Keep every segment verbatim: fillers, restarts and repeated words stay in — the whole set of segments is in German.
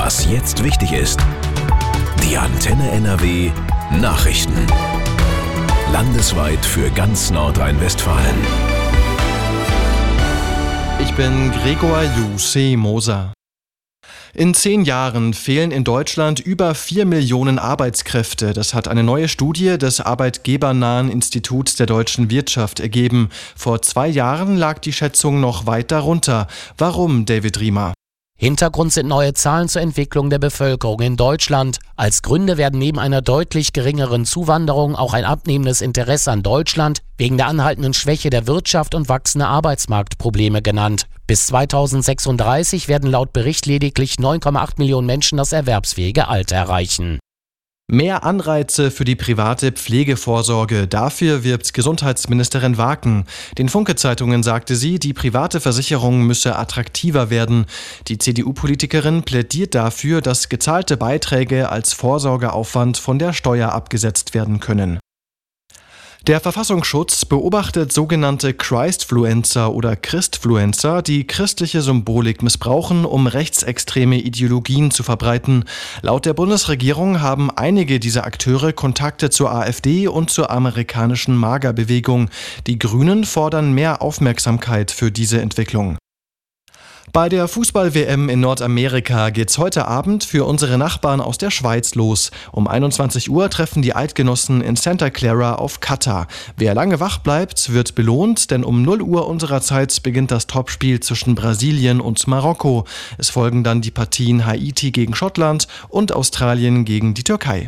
Was jetzt wichtig ist. Die Antenne N R W Nachrichten. Landesweit für ganz Nordrhein-Westfalen. Ich bin Gregor Jussi Moser. In zehn Jahren fehlen in Deutschland über vier Millionen Arbeitskräfte. Das hat eine neue Studie des arbeitgebernahen Instituts der deutschen Wirtschaft ergeben. Vor zwei Jahren lag die Schätzung noch weit darunter. Warum, David Riemer? Hintergrund sind neue Zahlen zur Entwicklung der Bevölkerung in Deutschland. Als Gründe werden neben einer deutlich geringeren Zuwanderung auch ein abnehmendes Interesse an Deutschland wegen der anhaltenden Schwäche der Wirtschaft und wachsende Arbeitsmarktprobleme genannt. Bis zweitausendsechsunddreißig werden laut Bericht lediglich neun Komma acht Millionen Menschen das erwerbsfähige Alter erreichen. Mehr Anreize für die private Pflegevorsorge. Dafür wirbt Gesundheitsministerin Waken. Den Funke-Zeitungen sagte sie, die private Versicherung müsse attraktiver werden. Die C D U-Politikerin plädiert dafür, dass gezahlte Beiträge als Vorsorgeaufwand von der Steuer abgesetzt werden können. Der Verfassungsschutz beobachtet sogenannte Christfluencer oder Christfluencer, die christliche Symbolik missbrauchen, um rechtsextreme Ideologien zu verbreiten. Laut der Bundesregierung haben einige dieser Akteure Kontakte zur AfD und zur amerikanischen MAGA-Bewegung. Die Grünen fordern mehr Aufmerksamkeit für diese Entwicklung. Bei der Fußball-W M in Nordamerika geht's heute Abend für unsere Nachbarn aus der Schweiz los. Um einundzwanzig Uhr treffen die Eidgenossen in Santa Clara auf Katar. Wer lange wach bleibt, wird belohnt, denn um null Uhr unserer Zeit beginnt das Topspiel zwischen Brasilien und Marokko. Es folgen dann die Partien Haiti gegen Schottland und Australien gegen die Türkei.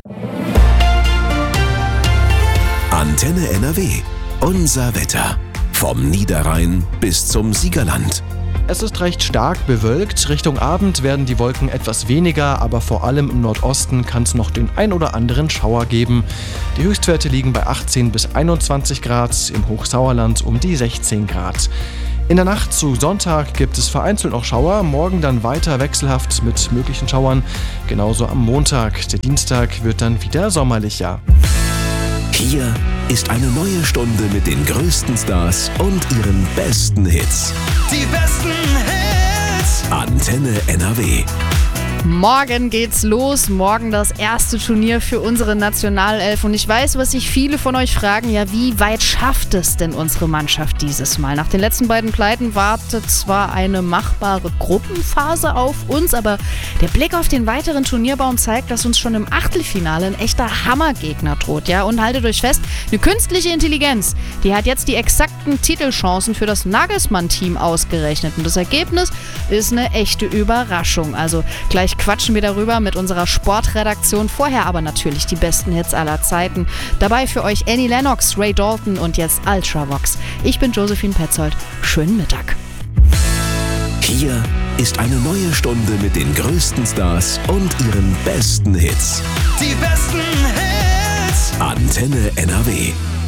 Antenne N R W. Unser Wetter. Vom Niederrhein bis zum Siegerland. Es ist recht stark bewölkt. Richtung Abend werden die Wolken etwas weniger, aber vor allem im Nordosten kann es noch den ein oder anderen Schauer geben. Die Höchstwerte liegen bei achtzehn bis einundzwanzig Grad, im Hochsauerland um die sechzehn Grad. In der Nacht zu Sonntag gibt es vereinzelt noch Schauer, morgen dann weiter wechselhaft mit möglichen Schauern. Genauso am Montag. Der Dienstag wird dann wieder sommerlicher. Hier ist eine neue Stunde mit den größten Stars und ihren besten Hits. Die besten Hits! Antenne N R W. Morgen geht's los, morgen das erste Turnier für unsere Nationalelf und ich weiß, was sich viele von euch fragen, ja, wie weit schafft es denn unsere Mannschaft dieses Mal? Nach den letzten beiden Pleiten wartet zwar eine machbare Gruppenphase auf uns, aber der Blick auf den weiteren Turnierbaum zeigt, dass uns schon im Achtelfinale ein echter Hammergegner droht, ja, und haltet euch fest, eine künstliche Intelligenz, die hat jetzt die exakten Titelchancen für das Nagelsmann-Team ausgerechnet und das Ergebnis ist eine echte Überraschung, also gleich quatschen wir darüber mit unserer Sportredaktion. Vorher aber natürlich die besten Hits aller Zeiten. Dabei für euch Annie Lennox, Ray Dalton und jetzt Ultravox. Ich bin Josephine Petzold. Schönen Mittag. Hier ist eine neue Stunde mit den größten Stars und ihren besten Hits. Die besten Hits! Antenne N R W.